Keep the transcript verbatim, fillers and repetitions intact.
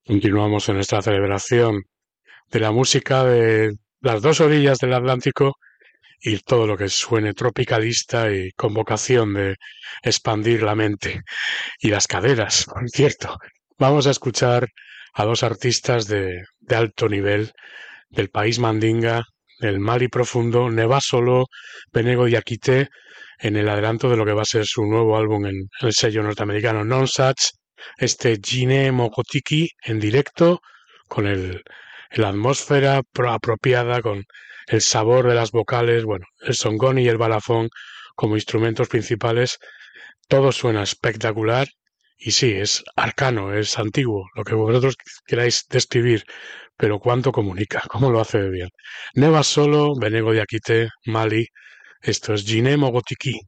Continuamos en nuestra celebración de la música de las dos orillas del Atlántico y todo lo que suene tropicalista y con vocación de expandir la mente y las caderas, por cierto. Vamos a escuchar a dos artistas de, de alto nivel del país mandinga, del Mali profundo, Neva Solo, Benego Diakité, en el adelanto de lo que va a ser su nuevo álbum en el sello norteamericano Nonsuch, este Gine Mogotiki en directo, con el, la atmósfera apropiada, con el sabor de las vocales, bueno, el songón y el balafón como instrumentos principales, todo suena espectacular y sí, es arcano, es antiguo, lo que vosotros queráis describir, pero cuánto comunica, cómo lo hace de bien. Neva Solo, Benego Diakité, Mali, esto es Gine Mogotiki.